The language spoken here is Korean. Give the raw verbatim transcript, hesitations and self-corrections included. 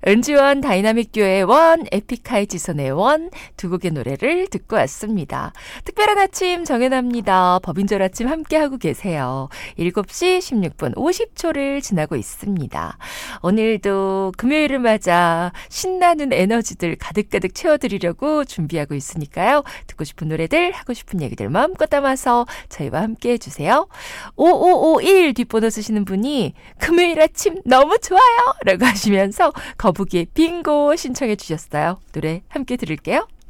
은지원 다이나믹 듀오의 원, 에픽하이 지선의 원 두 곡의 노래를 듣고 왔습니다. 특별한 아침 정연아입니다. 법인절 아침 함께하고 계세요. 일곱 시 십육 분 오십 초를 지나고 있습니다. 오늘도 금요일을 맞아 신나는 에너지들 가득가득 채워드리려고 준비하고 있으니까요. 듣고 싶은 노래들, 하고 싶은 얘기들 마음껏 담아서 저희와 함께 해주세요. 오오오일 뒷번호 쓰시는 분이 금요일 아침 너무 좋아요 라고 하시면서 거북이의 빙고 신청해 주셨어요. 노래 함께 들을게요.